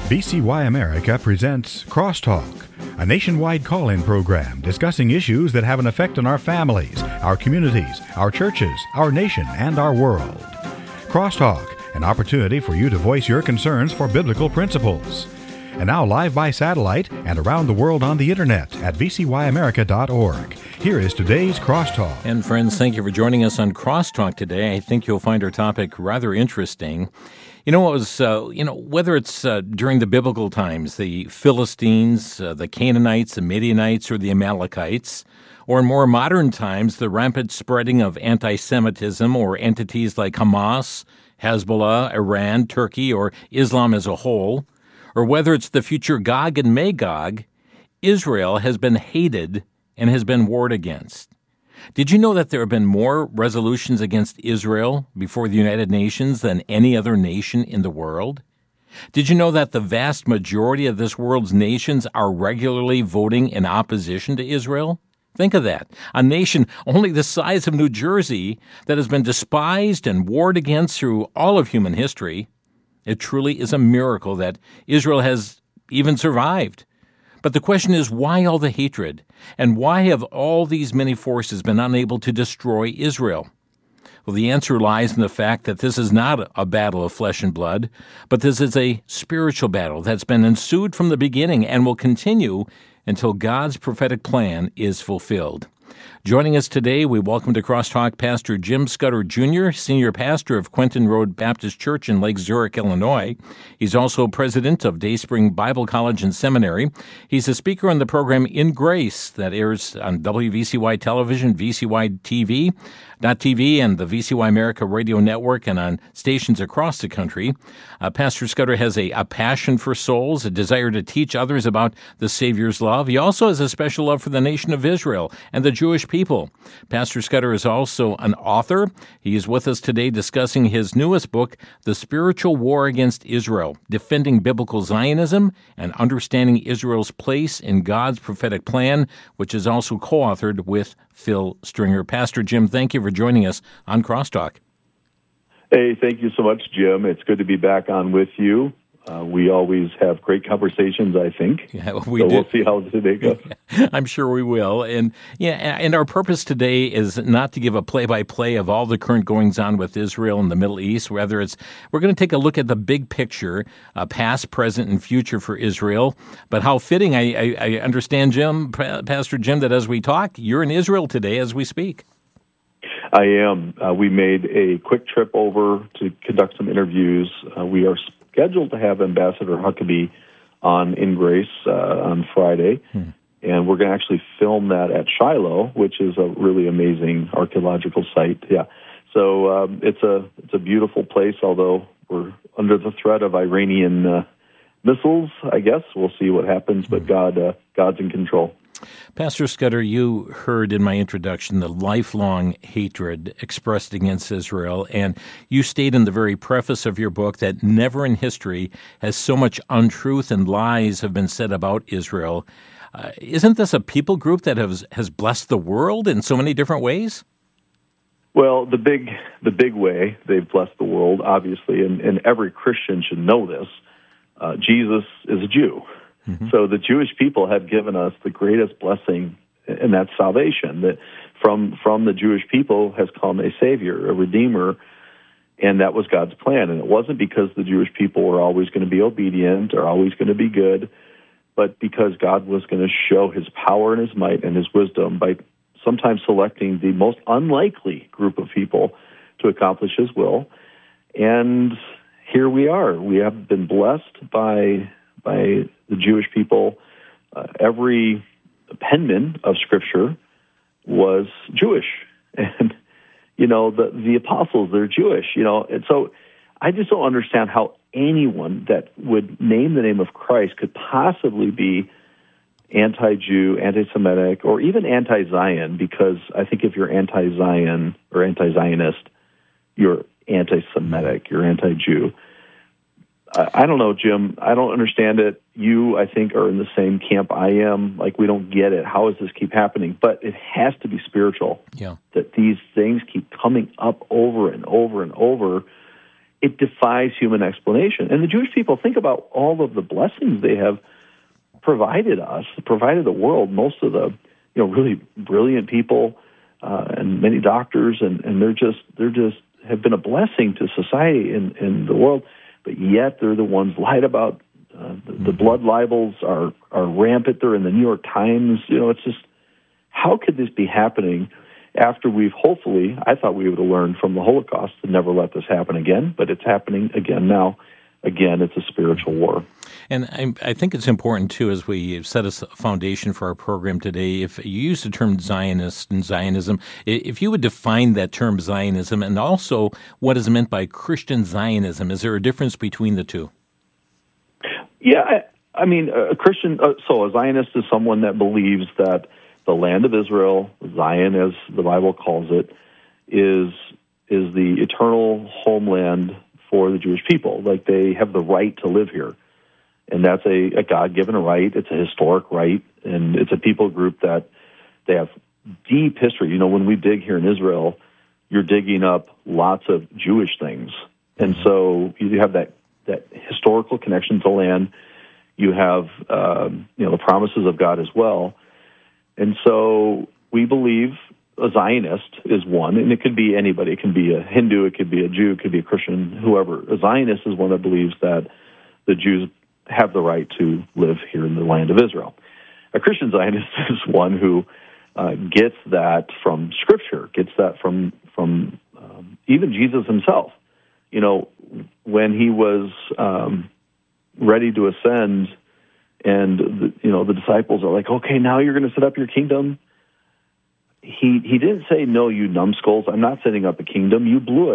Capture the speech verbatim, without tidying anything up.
V C Y America presents Crosstalk, a nationwide call-in program discussing issues that have an effect on our families, our communities, our churches, our nation, and our world. Crosstalk, an opportunity for you to voice your concerns for biblical principles. And now live by satellite and around the world on the internet at v c y america dot org. Here is today's Crosstalk. And friends, thank you for joining us on Crosstalk today. I think you'll find our topic rather interesting. You know, it was, uh, you know, whether it's uh, during the biblical times, the Philistines, uh, the Canaanites, the Midianites, or the Amalekites, or in more modern times, the rampant spreading of anti-Semitism or entities like Hamas, Hezbollah, Iran, Turkey, or Islam as a whole, or whether it's the future Gog and Magog, Israel has been hated and has been warred against. Did you know that there have been more resolutions against Israel before the United Nations than any other nation in the world? Did you know that the vast majority of this world's nations are regularly voting in opposition to Israel? Think of that. A nation only the size of New Jersey that has been despised and warred against through all of human history. It truly is a miracle that Israel has even survived. But the question is, why all the hatred? And why have all these many forces been unable to destroy Israel? Well, the answer lies in the fact that this is not a battle of flesh and blood, but this is a spiritual battle that's been ensued from the beginning and will continue until God's prophetic plan is fulfilled. Joining us today, we welcome to Crosstalk Pastor Jim Scudder, Junior, Senior Pastor of Quentin Road Baptist Church in Lake Zurich, Illinois. He's also President of Dayspring Bible College and Seminary. He's a speaker on the program In Grace that airs on W V C Y Television, V C Y T V, T V, and the V C Y America Radio Network, and on stations across the country. Uh, Pastor Scudder has a, a passion for souls, a desire to teach others about the Savior's love. He also has a special love for the nation of Israel and the Jewish people. Pastor Scudder is also an author. He is with us today discussing his newest book, The Spiritual War Against Israel, Defending Biblical Zionism and Understanding Israel's Place in God's Prophetic Plan, which is also co-authored with Phil Stringer. Pastor Jim, thank you for joining us on Crosstalk. Hey, thank you so much, Jim. It's good to be back on with you. Uh, we always have great conversations, I think. Yeah, we so do. We'll see how today goes. I'm sure we will. And yeah, and our purpose today is not to give a play-by-play of all the current goings-on with Israel and the Middle East. Rather, it's we're going to take a look at the big picture, uh, past, present, and future for Israel. But how fitting, I, I, I understand, Jim, Pastor Jim, that as we talk, you're in Israel today as we speak. I am. Uh, we made a quick trip over to conduct some interviews. Uh, we are scheduled to have Ambassador Huckabee on In Grace uh, on Friday, hmm. and we're going to actually film that at Shiloh, which is a really amazing archaeological site. Yeah, so um, it's a it's a beautiful place. Although we're under the threat of Iranian uh, missiles, I guess we'll see what happens. But God, uh, God's in control. Pastor Scudder, you heard in my introduction the lifelong hatred expressed against Israel, and you state in the very preface of your book that never in history has so much untruth and lies have been said about Israel. Uh, isn't this a people group that has, has blessed the world in so many different ways? Well, the big the big way they've blessed the world, obviously, and, and every Christian should know this, uh, Jesus is a Jew. Mm-hmm. So the Jewish people have given us the greatest blessing, and that's salvation. That from from the Jewish people has come a Savior, a Redeemer, and that was God's plan. And it wasn't because the Jewish people were always going to be obedient or always going to be good, but because God was going to show His power and His might and His wisdom by sometimes selecting the most unlikely group of people to accomplish His will. And here we are. We have been blessed by by the Jewish people. Uh, every penman of Scripture was Jewish. And, you know, the, the apostles, they're Jewish, you know. And so I just don't understand how anyone that would name the name of Christ could possibly be anti-Jew, anti-Semitic, or even anti-Zion, because I think if you're anti-Zion or anti-Zionist, you're anti-Semitic, you're anti-Jew. I don't know, Jim. I don't understand it. You, I think, are in the same camp I am. Like, we don't get it. How does this keep happening? But it has to be spiritual. Yeah. That these things keep coming up over and over and over. it defies human explanation. And the Jewish people, think about all of the blessings they have provided us, provided the world, most of the, you know, really brilliant people uh, and many doctors, and, and they're just, they're just have been a blessing to society and, and the world, but yet they're the ones lied about. Uh, the, the blood libels are, are rampant. They're in the New York Times. You know, it's just, how could this be happening after we've hopefully, I thought we would have learned from the Holocaust to never let this happen again, but it's happening again now. Again, it's a spiritual war. And I, I think it's important, too, as we set a foundation for our program today, if you use the term Zionist and Zionism, if you would define that term Zionism and also what is meant by Christian Zionism, is there a difference between the two? Yeah, I, I mean, a Christian, uh, so a Zionist is someone that believes that the land of Israel, Zion as the Bible calls it, is is the eternal homeland for the Jewish people. Like, they have the right to live here. And that's a, a God-given right. It's a historic right. And it's a people group that they have deep history. You know, when we dig here in Israel, you're digging up lots of Jewish things. And so you have that, that historical connection to land. You have, um, you know, the promises of God as well. And so we believe a Zionist is one, and it could be anybody. It can be a Hindu, it could be a Jew, it could be a Christian, whoever. A Zionist is one that believes that the Jews have the right to live here in the land of Israel. A Christian Zionist is one who uh, gets that from Scripture, gets that from from um, even Jesus himself. You know, when he was um, ready to ascend, and the, you know the disciples are like, "Okay, now you're going to set up your kingdom." He he didn't say, "No, you numbskulls, I'm not setting up a kingdom. You blew it.